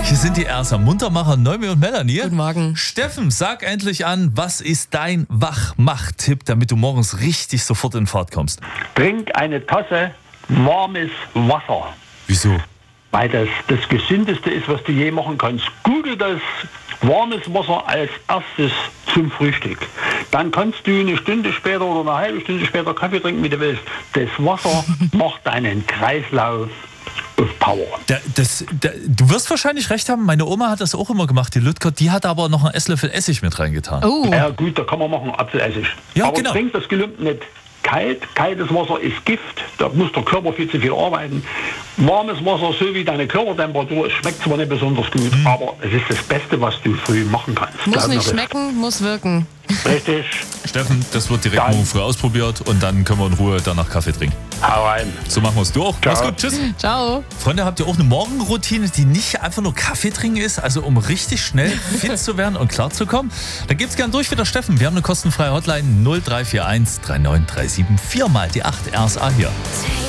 Hier sind die RSA Muntermacher Noemi und Melanie. Guten Morgen. Steffen, sag endlich an, was ist dein Wachmach-Tipp, damit du morgens richtig sofort in Fahrt kommst? Trink eine Tasse warmes Wasser, Wieso? weil das Gesündeste ist, was du je machen kannst. Google das warmes Wasser als erstes zum Frühstück. Dann kannst du eine Stunde später oder eine halbe Stunde später Kaffee trinken, wie du willst. Das Wasser macht deinen Kreislauf auf Power. Du wirst wahrscheinlich recht haben, meine Oma hat das auch immer gemacht, die Lütker, die hat aber noch einen Esslöffel Essig mit reingetan. Oh, Ja gut, da kann man machen Apfelessig. Ja, aber genau. trink das Gelübde nicht kalt. Kaltes Wasser ist Gift, da muss der Körper viel zu viel arbeiten. Warmes Wasser, so wie deine Körpertemperatur, schmeckt zwar nicht besonders gut, aber es ist das Beste, was du früh machen kannst. muss Glaub mir nicht das. schmecken, muss wirken. Richtig, Steffen, das wird direkt Dann- morgen früh ausprobiert und dann können wir in Ruhe danach Kaffee trinken. hau rein. So machen wir es. Du auch. Ciao. Mach's gut, tschüss. Ciao. Freunde, habt ihr auch eine Morgenroutine, die nicht einfach nur Kaffee trinken ist, also um richtig schnell fit zu werden und klar zu kommen? Dann geht's gern durch wie der Steffen. Wir haben eine kostenfreie Hotline 0341 3937 4 mal die 8 RSA hier.